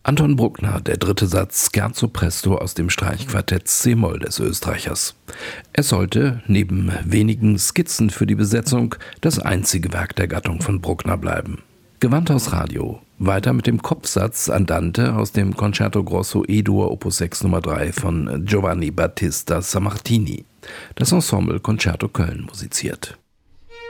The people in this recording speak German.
Anton Bruckner, der dritte Satz Scherzo presto aus dem Streichquartett C-Moll des Österreichers. Er sollte, neben wenigen Skizzen für die Besetzung, das einzige Werk der Gattung von Bruckner bleiben. Gewandhaus Radio. Weiter mit dem Kopfsatz Andante aus dem Concerto Grosso E-Dur Opus 6 Nummer 3 von Giovanni Battista Sammartini. Das Ensemble Concerto Köln musiziert.